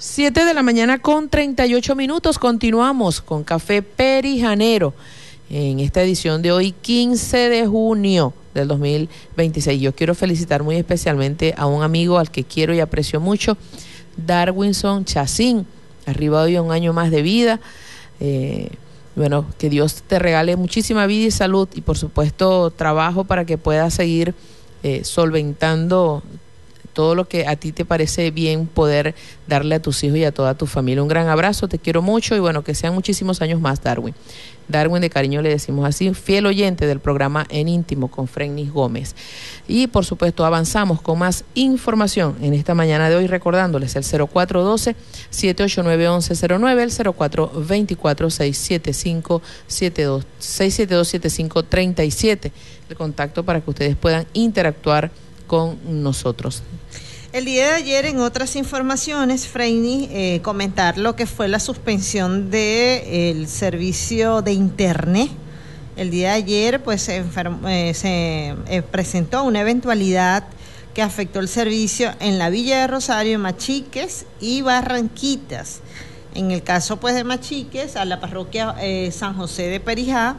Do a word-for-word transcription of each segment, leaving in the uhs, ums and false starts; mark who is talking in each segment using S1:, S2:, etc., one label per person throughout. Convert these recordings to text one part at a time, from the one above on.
S1: Siete de la mañana con treinta y ocho minutos. Continuamos con Café Perijanero en esta edición de hoy, quince de junio del dos mil veintiséis. Yo quiero felicitar muy especialmente a un amigo al que quiero y aprecio mucho, Darwinson Chacín, arriba de un año más de vida. Eh, bueno, que Dios te regale muchísima vida y salud y por supuesto trabajo para que puedas seguir eh, solventando todo lo que a ti te parece bien poder darle a tus hijos y a toda tu familia. Un gran abrazo, te quiero mucho y bueno, que sean muchísimos años más, Darwin. Darwin, de cariño le decimos así, fiel oyente del programa En Íntimo con Frennis Gómez. Y por supuesto avanzamos con más información en esta mañana de hoy, recordándoles el cero cuatro uno dos, siete ocho nueve, once cero nueve, el cero cuatro dos cuatro, seis siete cinco, siete dos, seis siete dos, siete cinco tres siete, el contacto para que ustedes puedan interactuar con nosotros.
S2: El día de ayer, en otras informaciones, Freini, eh, comentar lo que fue la suspensión del servicio de internet. El día de ayer, pues, se, enfermó, eh, se eh, presentó una eventualidad que afectó el servicio en la Villa de Rosario, Machiques y Barranquitas. En el caso, pues, de Machiques, a la parroquia eh, San José de Perijá,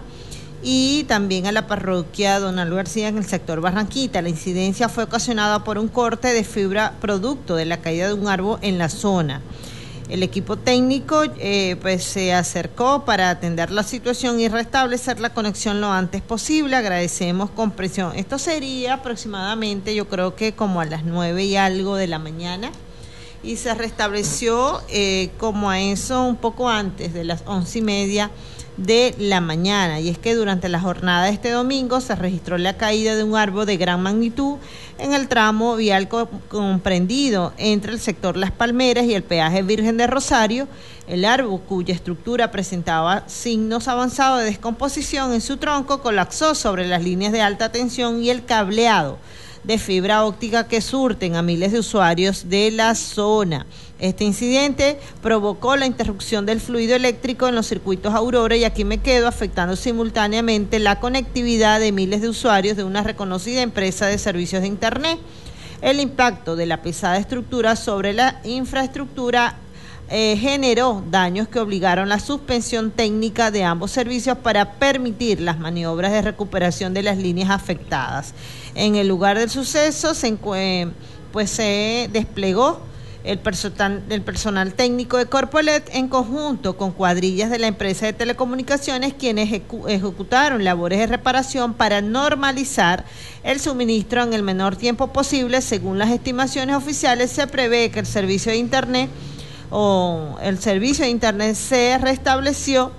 S2: y también a la parroquia Donaldo García en el sector Barranquita. La incidencia fue ocasionada por un corte de fibra producto de la caída de un árbol en la zona. El equipo técnico eh, pues se acercó para atender la situación y restablecer la conexión lo antes posible. Agradecemos comprensión. Esto sería aproximadamente, yo creo que como a las nueve y algo de la mañana, y se restableció eh, como a eso un poco antes de las once y media de la mañana. Y es que durante la jornada de este domingo se registró la caída de un árbol de gran magnitud en el tramo vial co- comprendido entre el sector Las Palmeras y el peaje Virgen de Rosario. El árbol, cuya estructura presentaba signos avanzados de descomposición en su tronco, colapsó sobre las líneas de alta tensión y el cableado de fibra óptica que surten a miles de usuarios de la zona. Este incidente provocó la interrupción del fluido eléctrico en los circuitos Aurora y Aquí Me Quedo, afectando simultáneamente la conectividad de miles de usuarios de una reconocida empresa de servicios de Internet. El impacto de la pesada estructura sobre la infraestructura Eh, generó daños que obligaron la suspensión técnica de ambos servicios para permitir las maniobras de recuperación de las líneas afectadas. En el lugar del suceso se, pues, se desplegó el personal, el personal técnico de Corpolet en conjunto con cuadrillas de la empresa de telecomunicaciones, quienes ejecu- ejecutaron labores de reparación para normalizar el suministro en el menor tiempo posible. Según las estimaciones oficiales, se prevé que el servicio de Internet o el servicio de Internet se restableció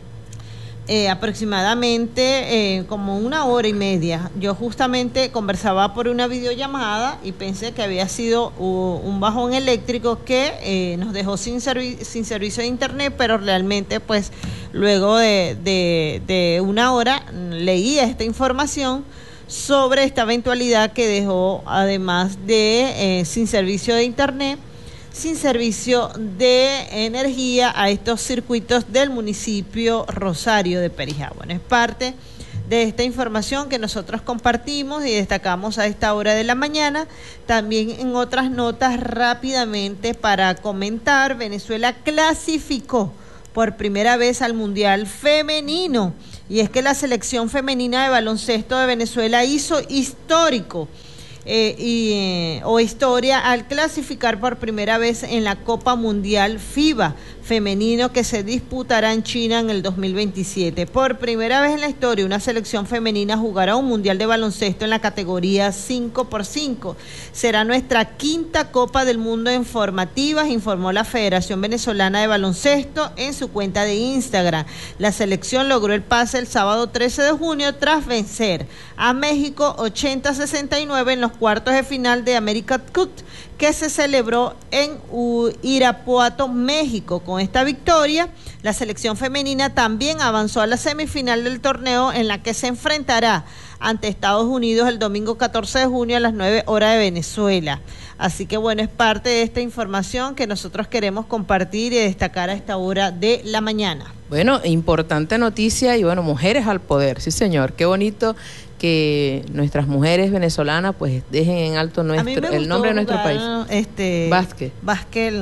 S2: eh, aproximadamente eh, como una hora y media. Yo justamente conversaba por una videollamada y pensé que había sido uh, un bajón eléctrico que eh, nos dejó sin, servi- sin servicio de Internet, pero realmente pues luego de, de, de una hora leí esta información sobre esta eventualidad que dejó, además de eh, sin servicio de Internet, sin servicio de energía a estos circuitos del municipio Rosario de Perijá. Bueno, es parte de esta información que nosotros compartimos y destacamos a esta hora de la mañana. También en otras notas rápidamente para comentar, Venezuela clasificó por primera vez al Mundial Femenino, y es que la selección femenina de baloncesto de Venezuela hizo histórico Eh, y, eh, o historia al clasificar por primera vez en la Copa Mundial FIBA femenino que se disputará en China en el dos mil veintisiete. Por primera vez en la historia, una selección femenina jugará un mundial de baloncesto en la categoría cinco por cinco. Será nuestra quinta Copa del Mundo en formativas, informó la Federación Venezolana de Baloncesto en su cuenta de Instagram. La selección logró el pase el sábado trece de junio tras vencer a México ochenta a sesenta y nueve en los cuartos de final de America Cup, que se celebró en Irapuato, México. Con esta victoria, la selección femenina también avanzó a la semifinal del torneo, en la que se enfrentará ante Estados Unidos el domingo catorce de junio a las nueve horas de Venezuela. Así que bueno, es parte de esta información que nosotros queremos compartir y destacar a esta hora de la mañana.
S1: Bueno, importante noticia y bueno, mujeres al poder, sí señor, qué bonito que nuestras mujeres venezolanas pues dejen en alto nuestro el nombre de nuestro
S2: jugar,
S1: país.
S2: Este,
S1: básquet.
S2: Básquet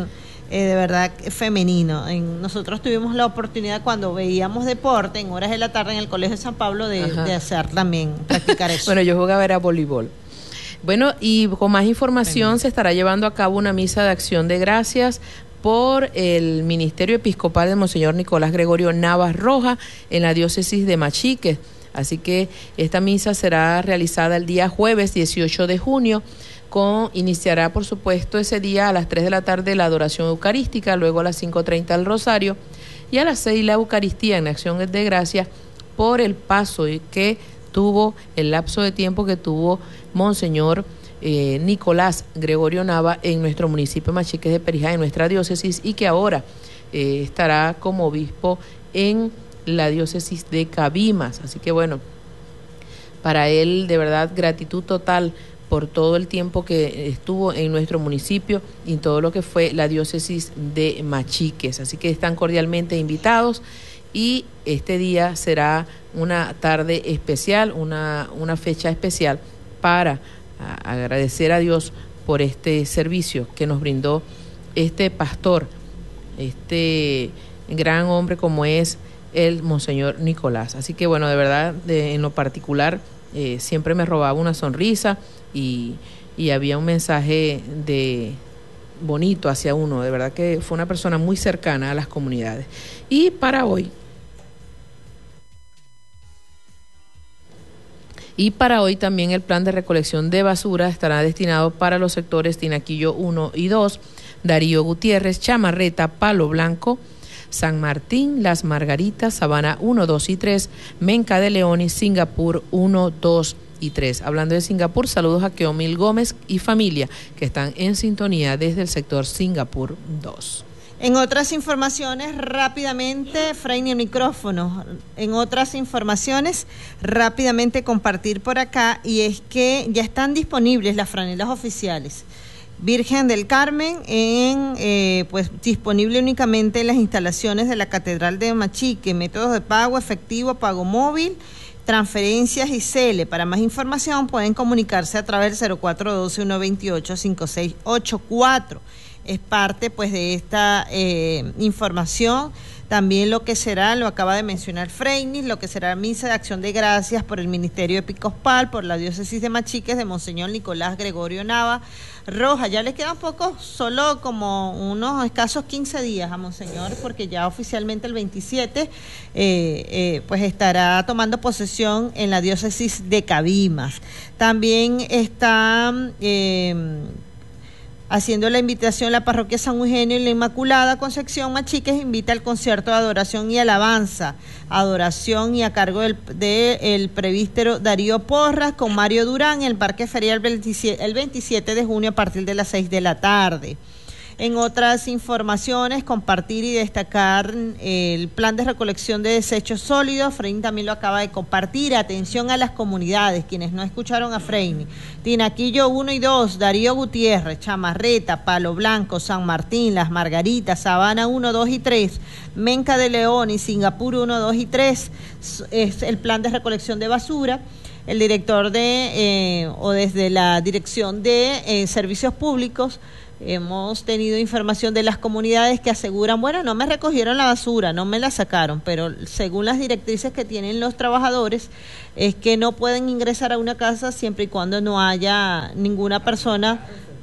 S2: eh, de verdad femenino. En, nosotros tuvimos la oportunidad cuando veíamos deporte en horas de la tarde en el Colegio de San Pablo de, de hacer también, practicar eso.
S1: Bueno, yo jugaba era voleibol. Bueno, y con más información Femenino. Se estará llevando a cabo una misa de acción de gracias por el Ministerio Episcopal de Monseñor Nicolás Gregorio Navas Roja en la diócesis de Machiques. Así que esta misa será realizada el día jueves dieciocho de junio, con iniciará por supuesto ese día a las tres de la tarde la adoración eucarística, luego a las cinco treinta el rosario y a las seis la Eucaristía en acción de gracias por el paso que tuvo, el lapso de tiempo que tuvo Monseñor eh, Nicolás Gregorio Nava en nuestro municipio de Machiques de Perijá, en nuestra diócesis, y que ahora eh, estará como obispo en la diócesis de Cabimas. Así que bueno, para él de verdad gratitud total por todo el tiempo que estuvo en nuestro municipio y en todo lo que fue la diócesis de Machiques. Así que están cordialmente invitados y este día será una tarde especial, una, una fecha especial para a, agradecer a Dios por este servicio que nos brindó este pastor, este gran hombre como es el Monseñor Nicolás. Así que bueno, de verdad, de, en lo particular, eh, siempre me robaba una sonrisa y, y había un mensaje de bonito hacia uno. De verdad que fue una persona muy cercana a las comunidades. Y para hoy, y para hoy también el plan de recolección de basura estará destinado para los sectores Tinaquillo uno y dos, Darío Gutiérrez, Chamarreta, Palo Blanco, San Martín, Las Margaritas, Sabana uno, dos y tres, Menca de León y Singapur uno, dos y tres. Hablando de Singapur, saludos a Keomil Gómez y familia que están en sintonía desde el sector Singapur dos.
S2: En otras informaciones, rápidamente, Freini, el micrófono, en otras informaciones, rápidamente compartir por acá, y es que ya están disponibles las franelas oficiales Virgen del Carmen, en eh, pues disponible únicamente en las instalaciones de la Catedral de Machique, métodos de pago efectivo, pago móvil, transferencias y Cele. Para más información pueden comunicarse a través del cero cuatro uno dos, uno dos ocho, cinco seis ocho cuatro. Es parte pues de esta eh, información. También lo que será, lo acaba de mencionar Freinis, lo que será misa de acción de gracias por el Ministerio Episcopal, por la diócesis de Machiques de Monseñor Nicolás Gregorio Nava Roja. Ya le quedan poco, solo como unos escasos quince días a Monseñor, porque ya oficialmente el veintisiete eh, eh, pues estará tomando posesión en la diócesis de Cabimas. También está Eh, haciendo la invitación la parroquia San Eugenio y la Inmaculada Concepción Machiques invita al concierto de adoración y alabanza, adoración y a cargo del de el presbítero Darío Porras con Mario Durán en el Parque Ferial el veintisiete de junio a partir de las seis de la tarde. En otras informaciones, compartir y destacar el plan de recolección de desechos sólidos. Freini también lo acaba de compartir. Atención a las comunidades, quienes no escucharon a Freini. Tinaquillo uno y dos, Darío Gutiérrez, Chamarreta, Palo Blanco, San Martín, Las Margaritas, Sabana uno, dos y tres, Menca de León y Singapur uno, dos y tres. Es el plan de recolección de basura. El director de, eh, o desde la Dirección de eh, Servicios Públicos, hemos tenido información de las comunidades que aseguran, bueno, no me recogieron la basura, no me la sacaron, pero según las directrices que tienen los trabajadores, es que no pueden ingresar a una casa siempre y cuando no haya ninguna persona,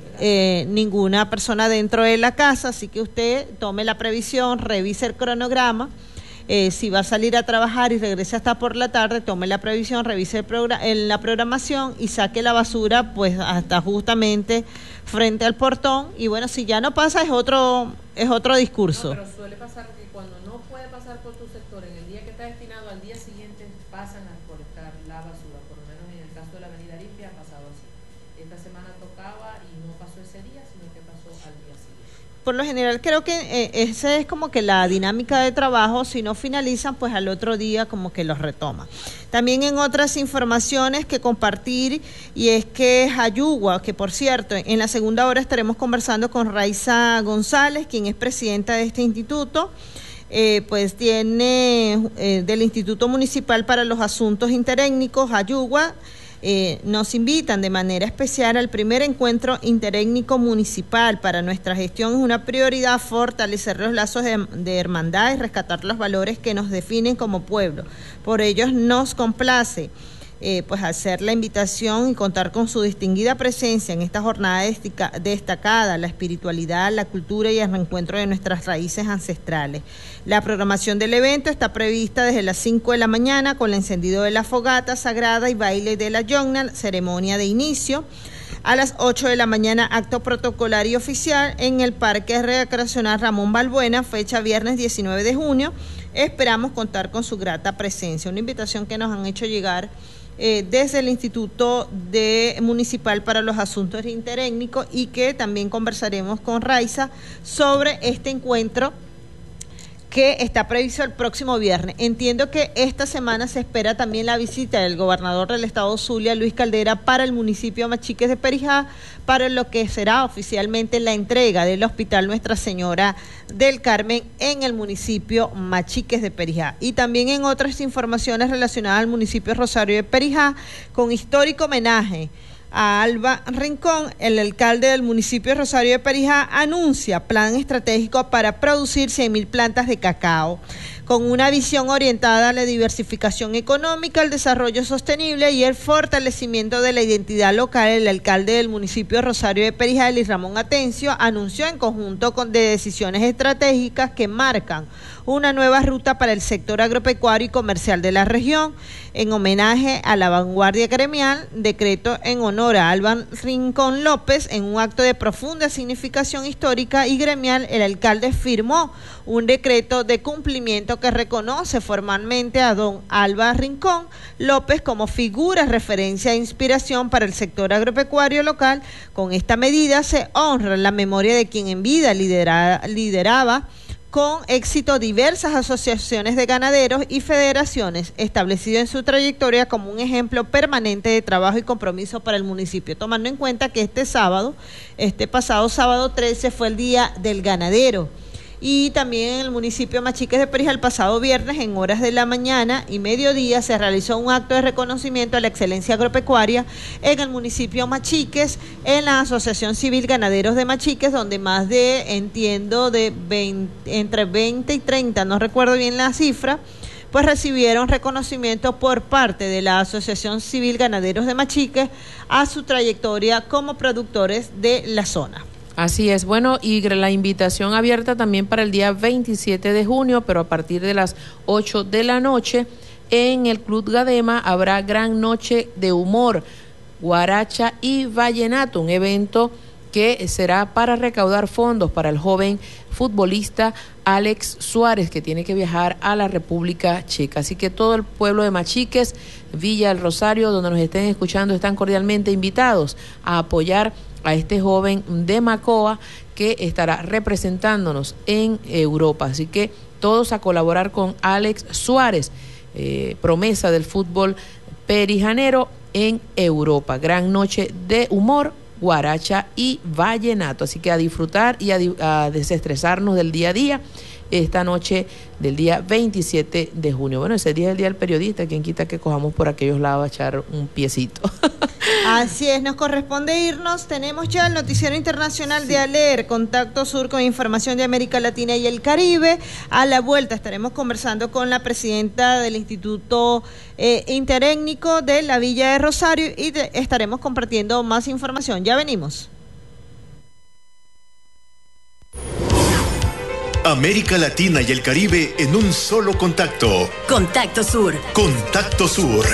S2: eh, ninguna persona dentro de la casa, así que usted tome la previsión, revise el cronograma. Eh, si va a salir a trabajar y regrese hasta por la tarde, tome la previsión, revise el progr- en la programación y saque la basura pues hasta justamente frente al portón. Y bueno, si ya no pasa es otro es otro discurso.
S1: No, pero suele pasar que cuando no puede pasar por tu sector en el día que está destinado, al día siguiente pasan a recolectar la basura. Por lo menos en el caso de la Avenida Limpia ha pasado así. Esta semana tocaba y no pasó ese día, sino que pasó al día siguiente.
S2: Por lo general creo que eh, esa es como que la dinámica de trabajo. Si no finalizan, pues al otro día como que los retoma. También en otras informaciones que compartir, y es que Jayugua, que por cierto, en la segunda hora estaremos conversando con Raiza González, quien es presidenta de este instituto, eh, pues tiene eh, del Instituto Municipal para los Asuntos Interétnicos, Jayugua, Eh, nos invitan de manera especial al primer encuentro interétnico municipal. Para nuestra gestión es una prioridad fortalecer los lazos de, de hermandad y rescatar los valores que nos definen como pueblo. Por ello nos complace Eh, pues hacer la invitación y contar con su distinguida presencia en esta jornada destica, destacada, la espiritualidad, la cultura y el reencuentro de nuestras raíces ancestrales. La programación del evento está prevista desde las cinco de la mañana con el encendido de la fogata sagrada y baile de la Yogna, ceremonia de inicio. A las ocho de la mañana, acto protocolario oficial en el Parque Recreacional Ramón Balbuena, fecha viernes diecinueve de junio. Esperamos contar con su grata presencia. Una invitación que nos han hecho llegar Eh, desde el Instituto de Municipal para los Asuntos Interétnicos, y que también conversaremos con Raiza sobre este encuentro que está previsto el próximo viernes. Entiendo que esta semana se espera también la visita del gobernador del estado Zulia, Luis Caldera, para el municipio Machiques de Perijá, para lo que será oficialmente la entrega del Hospital Nuestra Señora del Carmen en el municipio Machiques de Perijá. Y también en otras informaciones relacionadas al municipio Rosario de Perijá, con histórico homenaje a Alba Rincón, el alcalde del municipio de Rosario de Perijá anuncia plan estratégico para producir cien mil plantas de cacao, con una visión orientada a la diversificación económica, el desarrollo sostenible y el fortalecimiento de la identidad local. El alcalde del municipio de Rosario de Perijá, Luis Ramón Atencio, anunció en conjunto con de decisiones estratégicas que marcan una nueva ruta para el sector agropecuario y comercial de la región. En homenaje a la vanguardia gremial, decreto en honor a Alba Rincón López, en un acto de profunda significación histórica y gremial, el alcalde firmó un decreto de cumplimiento que reconoce formalmente a don Alba Rincón López como figura, referencia e inspiración para el sector agropecuario local. Con esta medida se honra la memoria de quien en vida lidera, lideraba con éxito diversas asociaciones de ganaderos y federaciones, establecido en su trayectoria como un ejemplo permanente de trabajo y compromiso para el municipio, tomando en cuenta que este sábado, este pasado sábado trece, fue el Día del Ganadero. Y también en el municipio de Machiques de Perijá, el pasado viernes, en horas de la mañana y mediodía, se realizó un acto de reconocimiento a la excelencia agropecuaria en el municipio Machiques, en la Asociación Civil Ganaderos de Machiques, donde más de, entiendo, de veinte, entre veinte y treinta, no recuerdo bien la cifra, pues recibieron reconocimiento por parte de la Asociación Civil Ganaderos de Machiques a su trayectoria como productores de la zona.
S1: Así es, bueno, y la invitación abierta también para el día veintisiete de junio, pero a partir de las ocho de la noche, en el Club Gadema habrá gran noche de humor, guaracha y vallenato, un evento que será para recaudar fondos para el joven futbolista Alex Suárez, que tiene que viajar a la República Checa. Así que todo el pueblo de Machiques, Villa del Rosario, donde nos estén escuchando, están cordialmente invitados a apoyar a este joven de Macoa que estará representándonos en Europa. Así que todos a colaborar con Alex Suárez, eh, promesa del fútbol perijanero en Europa. Gran noche de humor, guaracha y vallenato. Así que a disfrutar y a, a desestresarnos del día a día esta noche del día veintisiete de junio. Bueno, ese día es el Día del Periodista, quien quita que cojamos por aquellos lados a echar un piecito.
S2: Así es, nos corresponde irnos. Tenemos ya el noticiero internacional sí. de ALER, Contacto Sur, con información de América Latina y el Caribe. A la vuelta estaremos conversando con la presidenta del Instituto eh, Interétnico de la Villa de Rosario y de, estaremos compartiendo más información. Ya venimos.
S3: América Latina y el Caribe en un solo contacto.
S4: Contacto Sur.
S3: Contacto Sur.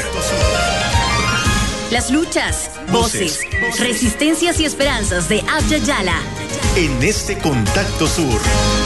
S4: Las luchas, voces, voces, resistencias y esperanzas de Abya Yala.
S3: En este Contacto Sur.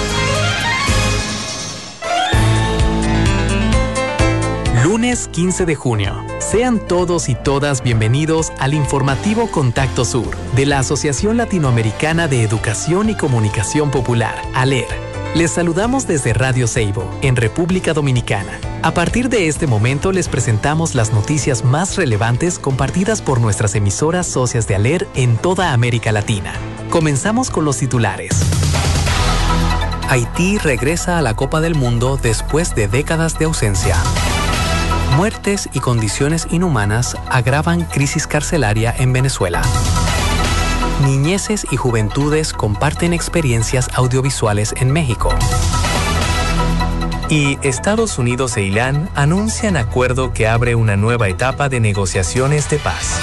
S5: Lunes quince de junio. Sean todos y todas bienvenidos al informativo Contacto Sur de la Asociación Latinoamericana de Educación y Comunicación Popular, ALER. Les saludamos desde Radio Seibo, en República Dominicana. A partir de este momento les presentamos las noticias más relevantes compartidas por nuestras emisoras socias de ALER en toda América Latina. Comenzamos con los titulares. Haití regresa a la Copa del Mundo después de décadas de ausencia. Muertes y condiciones inhumanas agravan crisis carcelaria en Venezuela. Niñeces y juventudes comparten experiencias audiovisuales en México. Y Estados Unidos e Irán anuncian acuerdo que abre una nueva etapa de negociaciones de paz.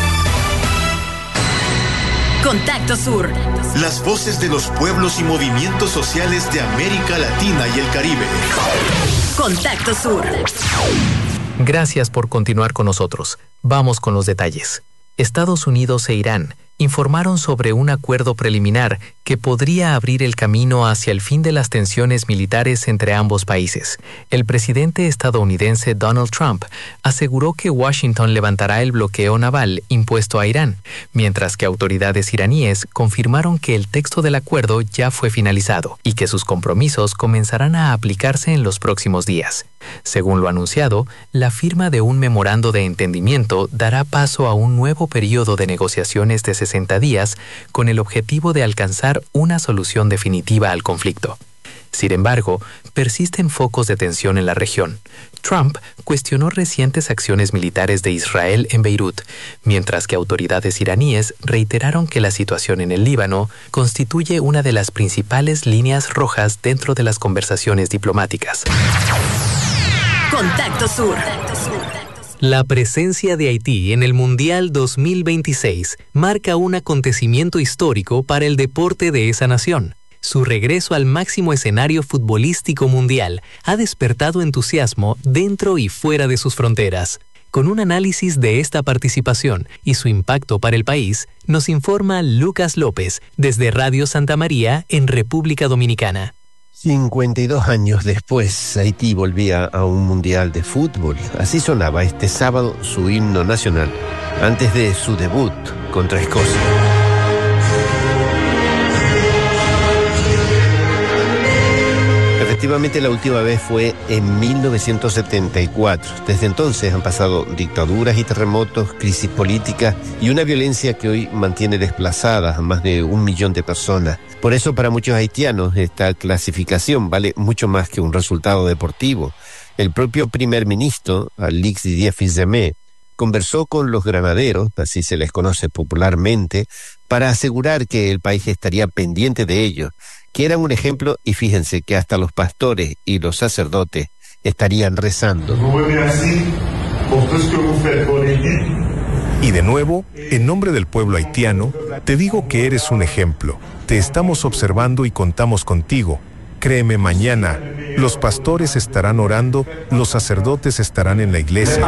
S4: Contacto Sur.
S3: Las voces de los pueblos y movimientos sociales de América Latina y el Caribe.
S4: Contacto Sur.
S5: Gracias por continuar con nosotros. Vamos con los detalles. Estados Unidos e Irán informaron sobre un acuerdo preliminar que podría abrir el camino hacia el fin de las tensiones militares entre ambos países. El presidente estadounidense Donald Trump aseguró que Washington levantará el bloqueo naval impuesto a Irán, mientras que autoridades iraníes confirmaron que el texto del acuerdo ya fue finalizado y que sus compromisos comenzarán a aplicarse en los próximos días. Según lo anunciado, la firma de un memorando de entendimiento dará paso a un nuevo periodo de negociaciones de sesenta días con el objetivo de alcanzar una solución definitiva al conflicto. Sin embargo, persisten focos de tensión en la región. Trump cuestionó recientes acciones militares de Israel en Beirut, mientras que autoridades iraníes reiteraron que la situación en el Líbano constituye una de las principales líneas rojas dentro de las conversaciones diplomáticas.
S4: Contacto Sur.
S5: La presencia de Haití en el Mundial dos mil veintiséis marca un acontecimiento histórico para el deporte de esa nación. Su regreso al máximo escenario futbolístico mundial ha despertado entusiasmo dentro y fuera de sus fronteras. Con un análisis de esta participación y su impacto para el país, nos informa Lucas López desde Radio Santa María en República Dominicana.
S6: cincuenta y dos años después, Haití volvía a un mundial de fútbol. Así sonaba este sábado su himno nacional, antes de su debut contra Escocia. Efectivamente, la última vez fue en mil novecientos setenta y cuatro. Desde entonces han pasado dictaduras y terremotos, crisis política y una violencia que hoy mantiene desplazadas a más de un millón de personas. Por eso, para muchos haitianos, esta clasificación vale mucho más que un resultado deportivo. El propio primer ministro, Alix Didier Fils-Aimé, conversó con los granaderos, así se les conoce popularmente, para asegurar que el país estaría pendiente de ellos, que eran un ejemplo, y fíjense que hasta los pastores y los sacerdotes estarían rezando.
S7: Y de nuevo, en nombre del pueblo haitiano, te digo que eres un ejemplo. Te estamos observando y contamos contigo. Créeme, mañana los pastores estarán orando, los sacerdotes estarán en la iglesia.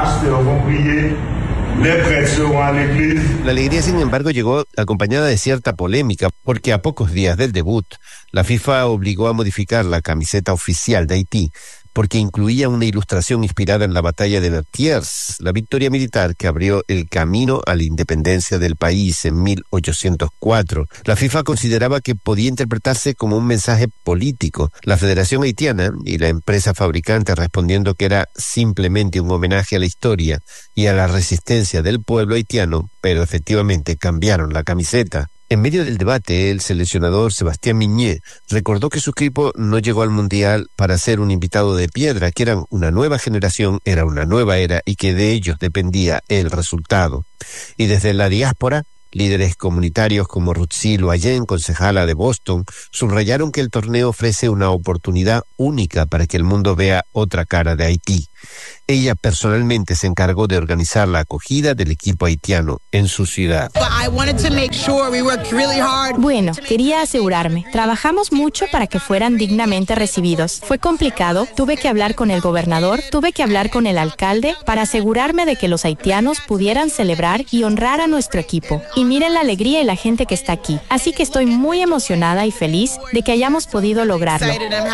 S6: La alegría, sin embargo, llegó acompañada de cierta polémica, porque a pocos días del debut, la FIFA obligó a modificar la camiseta oficial de Haití, porque incluía una ilustración inspirada en la batalla de Vertiers, la victoria militar que abrió el camino a la independencia del país en mil ochocientos cuatro. La FIFA consideraba que podía interpretarse como un mensaje político. La Federación Haitiana y la empresa fabricante respondiendo que era simplemente un homenaje a la historia y a la resistencia del pueblo haitiano, pero efectivamente cambiaron la camiseta. En medio del debate, el seleccionador Sébastien Migné recordó que su equipo no llegó al Mundial para ser un invitado de piedra, que eran una nueva generación, era una nueva era y que de ellos dependía el resultado. Y desde la diáspora, líderes comunitarios como Rutsy Loyen, concejala de Boston, subrayaron que el torneo ofrece una oportunidad única para que el mundo vea otra cara de Haití. Ella personalmente se encargó de organizar la acogida del equipo haitiano en su ciudad.
S8: Bueno, quería asegurarme. Trabajamos mucho para que fueran dignamente recibidos. Fue complicado, tuve que hablar con el gobernador, tuve que hablar con el alcalde para asegurarme de que los haitianos pudieran celebrar y honrar a nuestro equipo. Y miren la alegría y la gente que está aquí. Así que estoy muy emocionada y feliz de que hayamos podido lograrlo.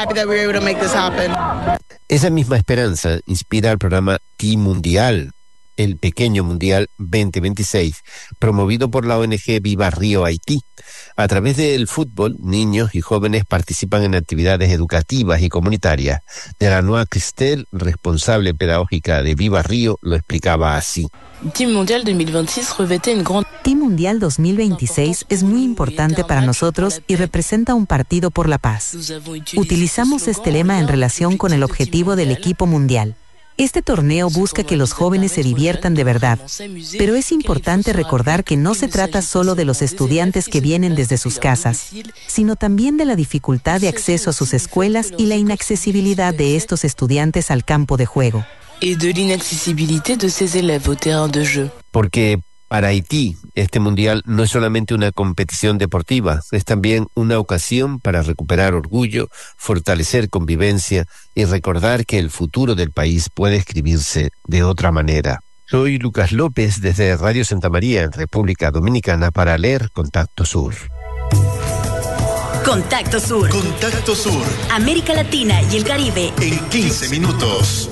S6: Esa misma esperanza inspira al programa Ti Mundial, el pequeño Mundial veinte veintiséis, promovido por la O N G Viva Río Haití. A través del fútbol, niños y jóvenes participan en actividades educativas y comunitarias. Delanois Christel, responsable pedagógica de Viva Río, lo explicaba así.
S9: Team Mundial dos mil veintiséis revete un gran...
S10: Team Mundial dos mil veintiséis es muy importante para nosotros y representa un partido por la paz. Utilizamos este lema en relación con el objetivo del equipo mundial. Este torneo busca que los jóvenes se diviertan de verdad, pero es importante recordar que no se trata solo de los estudiantes que vienen desde sus casas, sino también de la dificultad de acceso a sus escuelas y la inaccesibilidad de estos estudiantes al campo de juego.
S9: Et de l'inaccessibilité de ces élèves au terrain de jeu.
S6: Porque para Haití, este mundial no es solamente una competición deportiva, es también una ocasión para recuperar orgullo, fortalecer convivencia y recordar que el futuro del país puede escribirse de otra manera. Soy Lucas López desde Radio Santa María en República Dominicana para leer Contacto Sur.
S4: Contacto Sur.
S3: Contacto Sur.
S4: América Latina y el Caribe.
S3: En quince minutos.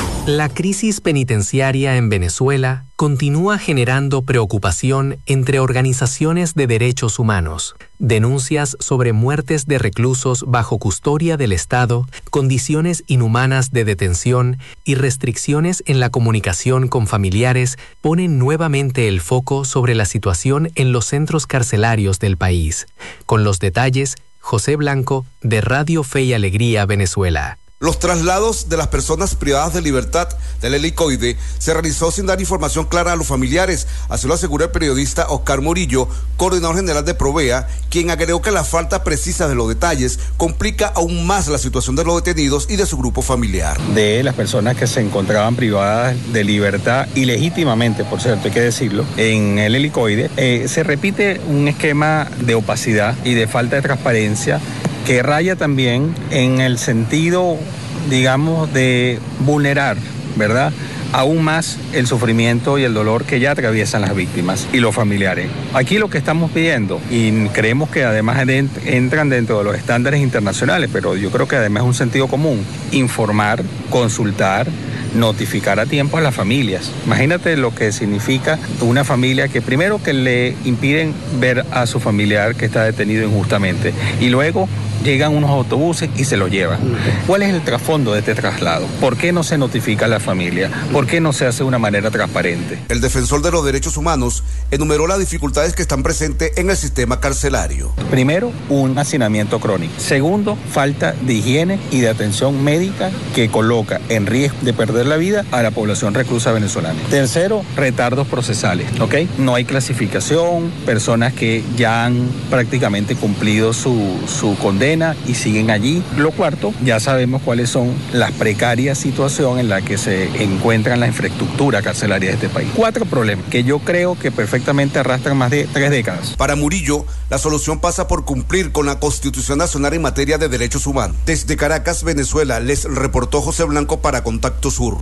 S5: La crisis penitenciaria en Venezuela continúa generando preocupación entre organizaciones de derechos humanos. Denuncias sobre muertes de reclusos bajo custodia del Estado, condiciones inhumanas de detención y restricciones en la comunicación con familiares ponen nuevamente el foco sobre la situación en los centros carcelarios del país. Con los detalles, José Blanco, de Radio Fe y Alegría, Venezuela.
S11: Los traslados de las personas privadas de libertad del helicoide se realizó sin dar información clara a los familiares, así lo asegura el periodista Oscar Murillo, coordinador general de Provea, quien agregó que la falta precisa de los detalles complica aún más la situación de los detenidos y de su grupo familiar.
S12: De las personas que se encontraban privadas de libertad, ilegítimamente, por cierto, hay que decirlo, en el helicoide, eh, se repite un esquema de opacidad y de falta de transparencia que raya también en el sentido, digamos, de vulnerar, ¿verdad?, aún más el sufrimiento y el dolor que ya atraviesan las víctimas y los familiares. Aquí lo que estamos pidiendo, y creemos que además de, entran dentro de los estándares internacionales, pero yo creo que además es un sentido común, informar, consultar, notificar a tiempo a las familias. Imagínate lo que significa una familia que primero que le impiden ver a su familiar que está detenido injustamente y luego llegan unos autobuses y se lo llevan. ¿Cuál es el trasfondo de este traslado? ¿Por qué no se notifica a la familia? ¿Por qué no se hace de una manera transparente?
S11: El defensor de los derechos humanos enumeró las dificultades que están presentes en el sistema carcelario.
S12: Primero, un hacinamiento crónico. Segundo, falta de higiene y de atención médica que coloca en riesgo de perder la vida a la población reclusa venezolana. Tercero, retardos procesales, ¿ok? No hay clasificación, personas que ya han prácticamente cumplido su, su condena y siguen allí. Lo cuarto, ya sabemos cuáles son las precarias situaciones en las que se encuentran la infraestructura carcelaria de este país. Cuatro problemas que yo creo que perfectamente arrastran más de tres décadas.
S11: Para Murillo, la solución pasa por cumplir con la Constitución Nacional en materia de derechos humanos. Desde Caracas, Venezuela, les reportó José Blanco para Contacto Sur.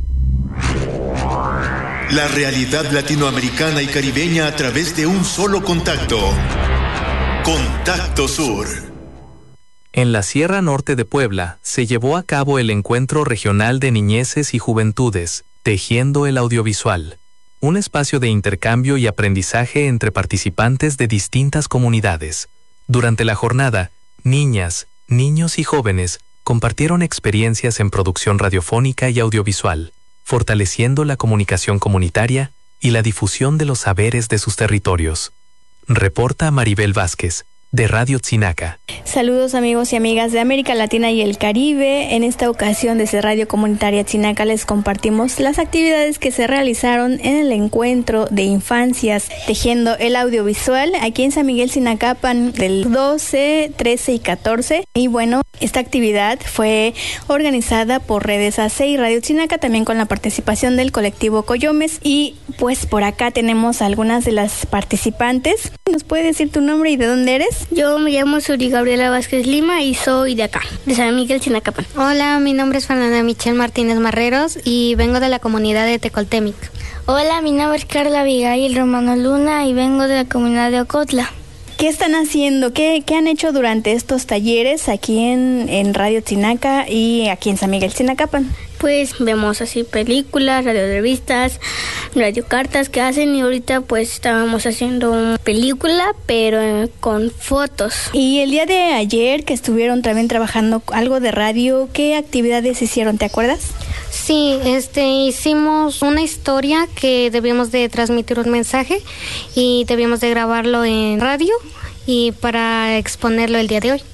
S3: La realidad latinoamericana y caribeña a través de un solo contacto. Contacto Sur.
S5: En la Sierra Norte de Puebla se llevó a cabo el Encuentro Regional de Niñeces y Juventudes, Tejiendo el Audiovisual, un espacio de intercambio y aprendizaje entre participantes de distintas comunidades. Durante la jornada, niñas, niños y jóvenes compartieron experiencias en producción radiofónica y audiovisual, fortaleciendo la comunicación comunitaria y la difusión de los saberes de sus territorios. Reporta Maribel Vázquez, de Radio Tzinaca.
S13: Saludos amigos y amigas de América Latina y el Caribe. En esta ocasión desde Radio Comunitaria Tzinaca les compartimos las actividades que se realizaron en el encuentro de infancias Tejiendo el Audiovisual aquí en San Miguel Tzinacapan del doce, trece y catorce. Y bueno, esta actividad fue organizada por Redes A C y Radio Tzinaca, también con la participación del colectivo Coyomes. Y pues por acá tenemos algunas de las participantes. ¿Nos puedes decir tu nombre y de dónde eres?
S14: Yo me llamo Suri Gabriela Vázquez Lima y soy de acá, de San Miguel Tzinacapan.
S15: Hola, mi nombre es Fernanda Michelle Martínez Marreros y vengo de la comunidad de Tecoltemic.
S14: Hola, mi nombre es Carla Abigail Romano Luna y vengo de la comunidad de Ocotla.
S13: ¿Qué están haciendo? ¿Qué, qué han hecho durante estos talleres aquí en, en Radio Tzinaca y aquí en San Miguel Tzinacapan?
S14: Pues vemos así películas, radiorevistas, radiocartas que hacen y ahorita pues estábamos haciendo una película pero eh, con fotos.
S13: Y el día de ayer que estuvieron también trabajando algo de radio, ¿qué actividades hicieron? ¿Te acuerdas?
S15: Sí, este, hicimos una historia que debíamos de transmitir un mensaje y debíamos de grabarlo en radio y para exponerlo el día de hoy.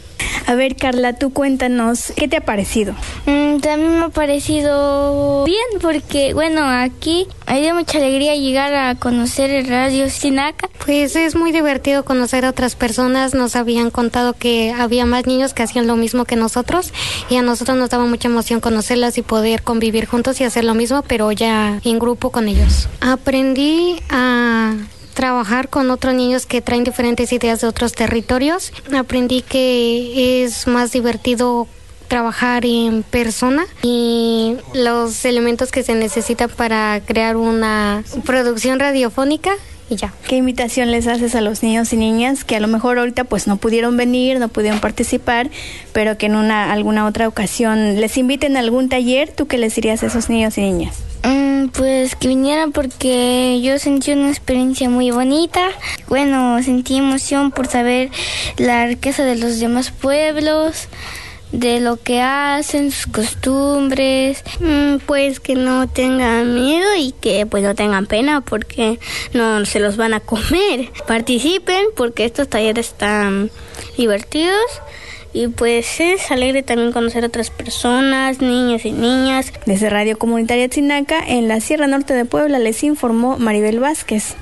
S13: A ver, Carla, tú cuéntanos, ¿qué te ha parecido?
S14: Mm, también me ha parecido bien porque, bueno, aquí me dio mucha alegría llegar a conocer el Radio Chinaca.
S15: Pues es muy divertido conocer a otras personas. Nos habían contado que había más niños que hacían lo mismo que nosotros y a nosotros nos daba mucha emoción conocerlas y poder convivir juntos y hacer lo mismo, pero ya en grupo con ellos. Aprendí a trabajar con otros niños que traen diferentes ideas de otros territorios. Aprendí que es más divertido trabajar en persona y los elementos que se necesitan para crear una producción radiofónica. Y ya.
S13: ¿Qué invitación les haces a los niños y niñas que a lo mejor ahorita pues no pudieron venir, no pudieron participar, pero que en una alguna otra ocasión les inviten a algún taller? ¿Tú qué les dirías a esos niños y niñas?
S14: Mm, pues que vinieran porque yo sentí una experiencia muy bonita. Bueno, sentí emoción por saber la riqueza de los demás pueblos, de lo que hacen, sus costumbres.
S16: Mm, pues que no tengan miedo y que pues no tengan pena porque no se los van a comer. Participen porque estos talleres están divertidos y pues es alegre también conocer a otras personas, niños y niñas.
S13: Desde Radio Comunitaria Chinaca, en la Sierra Norte de Puebla, les informó Maribel Vázquez.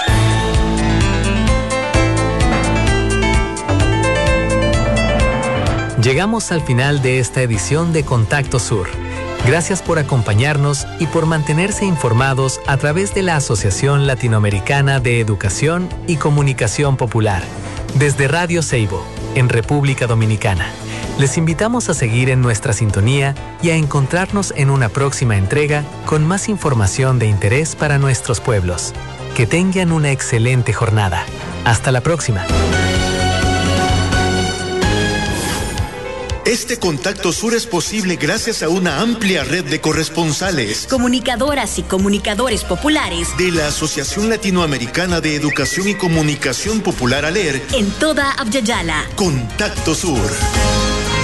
S5: Llegamos al final de esta edición de Contacto Sur. Gracias por acompañarnos y por mantenerse informados a través de la Asociación Latinoamericana de Educación y Comunicación Popular, desde Radio Seibo, en República Dominicana. Les invitamos a seguir en nuestra sintonía y a encontrarnos en una próxima entrega con más información de interés para nuestros pueblos. Que tengan una excelente jornada. Hasta la próxima.
S3: Este Contacto Sur es posible gracias a una amplia red de corresponsales,
S4: comunicadoras y comunicadores populares
S3: de la Asociación Latinoamericana de Educación y Comunicación Popular, ALER,
S4: en toda Abya Yala.
S3: Contacto Sur.